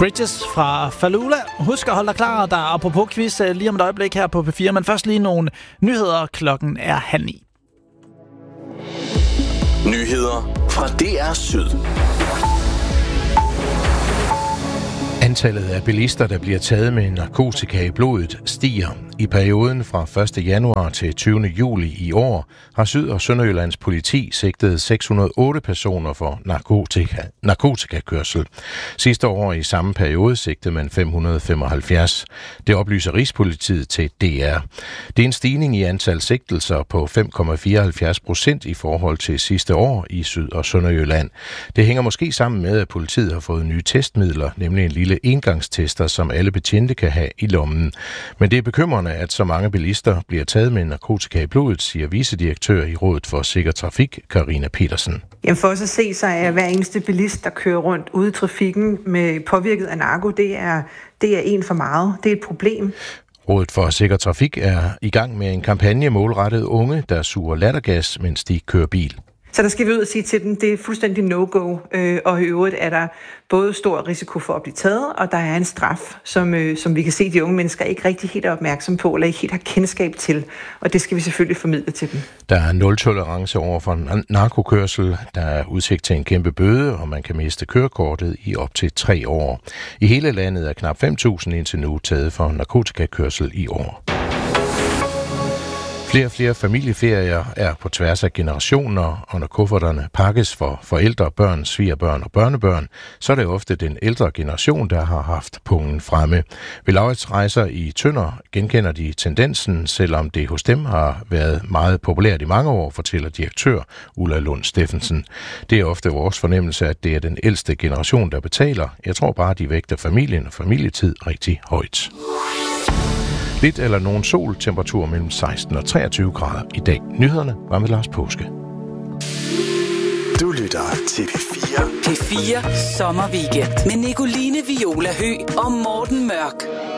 Bridges fra Falula. Husk at holde dig klar, der er apropos quiz lige om et øjeblik her på P4, men først lige nogle nyheder. Klokken er 8:30. Nyheder fra DR Syd. Antallet af bilister, der bliver taget med narkotika i blodet, stiger. I perioden fra 1. januar til 20. juli i år har Syd- og Sønderjyllands politi sigtet 608 personer for narkotikakørsel. Sidste år i samme periode sigtede man 575. Det oplyser Rigspolitiet til DR. Det er en stigning i antal sigtelser på 5,74% i forhold til sidste år i Syd- og Sønderjylland. Det hænger måske sammen med, at politiet har fået nye testmidler, nemlig en lille engangstester, som alle betjente kan have i lommen. Men det er bekymrende, at så mange bilister bliver taget med narkotika i blodet, siger vicedirektør i Rådet for Sikker Trafik, Karina Petersen. Jamen for os at se, så er hver eneste bilist, der kører rundt ude i trafikken med påvirket af narko, det er en for meget. Det er et problem. Rådet for Sikker Trafik er i gang med en kampagne målrettet unge, der suger lattergas, mens de kører bil. Så der skal vi ud og sige til dem, det er fuldstændig no-go, og i øvrigt er der både stor risiko for at blive taget, og der er en straf, som vi kan se, de unge mennesker ikke rigtig helt er opmærksom på, eller ikke helt har kendskab til, og det skal vi selvfølgelig formidle til dem. Der er 0 tolerance over for narkokørsel, der er udsigt til en kæmpe bøde, og man kan miste kørekortet i op til 3 år. I hele landet er knap 5.000 indtil nu taget for narkotikakørsel i år. Flere og flere familieferier er på tværs af generationer, og når kufferterne pakkes for forældre, børn, svigerbørn og børnebørn, så er det ofte den ældre generation, der har haft pungen fremme. Ved Lauritsrejser i Tønder genkender de tendensen, selvom det hos dem har været meget populært i mange år, fortæller direktør Ulla Lund Steffensen. Det er ofte vores fornemmelse, at det er den ældste generation, der betaler. Jeg tror bare, de vægter familien og familietid rigtig højt. Lidt eller nogen sol, temperatur mellem 16 og 23 grader i dag. Nyhederne var med Lars Påske. Du lytter til P4. P4 Sommerweekend med Nicoline Viola Høgh og Morten Mørk.